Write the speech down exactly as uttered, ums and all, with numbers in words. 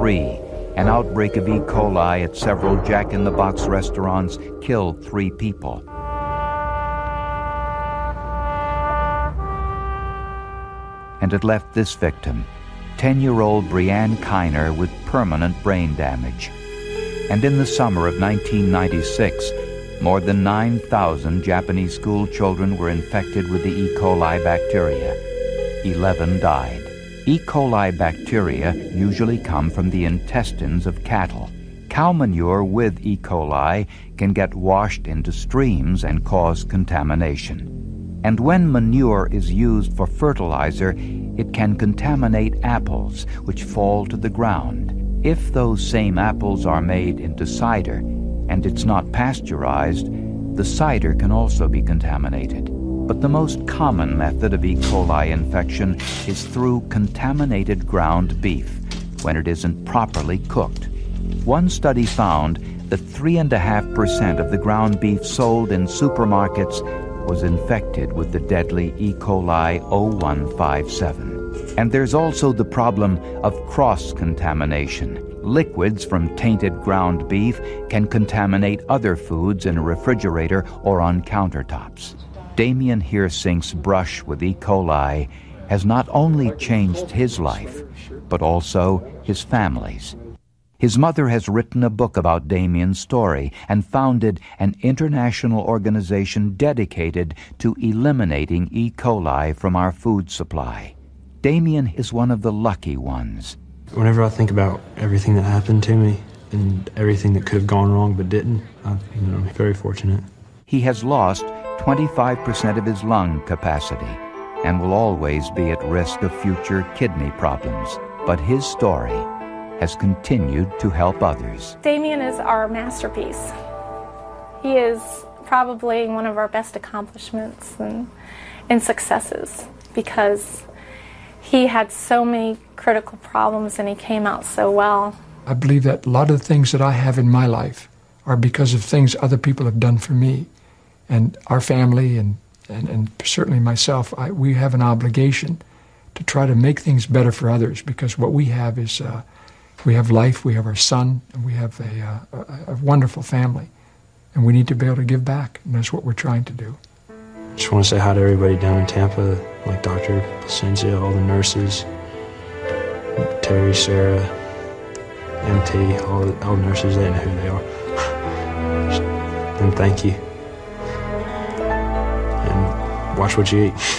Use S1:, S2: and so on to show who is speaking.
S1: three, an outbreak of E. coli at several Jack in the Box restaurants killed three people. And it left this victim, ten-year-old Brianne Kiner, with permanent brain damage. And in the summer of nineteen ninety-six, more than nine thousand Japanese school children were infected with the E. coli bacteria. Eleven died. E. coli bacteria usually come from the intestines of cattle. Cow manure with E. coli can get washed into streams and cause contamination. And when manure is used for fertilizer, it can contaminate apples, which fall to the ground. If those same apples are made into cider, and it's not pasteurized, the cider can also be contaminated. But the most common method of E. coli infection is through contaminated ground beef, when it isn't properly cooked. One study found that three point five percent of the ground beef sold in supermarkets was infected with the deadly E. coli oh one five seven. And there's also the problem of cross-contamination. Liquids from tainted ground beef can contaminate other foods in a refrigerator or on countertops. Damien Hirsink's brush with E. coli has not only changed his life, but also his family's. His mother has written a book about Damien's story and founded an international organization dedicated to eliminating E. coli from our food supply. Damien is one of the lucky ones.
S2: Whenever I think about everything that happened to me and everything that could have gone wrong but didn't, I'm you know, very fortunate.
S1: He has lost twenty-five percent of his lung capacity and will always be at risk of future kidney problems. But his story has continued to help others.
S3: Damien is our masterpiece. He is probably one of our best accomplishments and, and successes, because he had so many critical problems and he came out so well.
S4: I believe that a lot of the things that I have in my life are because of things other people have done for me. And our family and, and, and certainly myself, I, we have an obligation to try to make things better for others, because what we have is uh, we have life, we have our son, and we have a, uh, a, a wonderful family. And we need to be able to give back, and that's what we're trying to do.
S2: I just want to say hi to everybody down in Tampa, like Doctor Placencia, all the nurses, Terry, Sarah, M T, all the, all the nurses, they know who they are. And thank you. And watch what you eat.